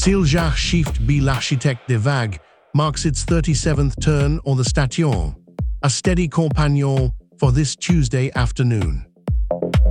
Siljar Shift B. L'Architecte de Vague marks its 37th turn on the station, a steady companion for this Tuesday afternoon.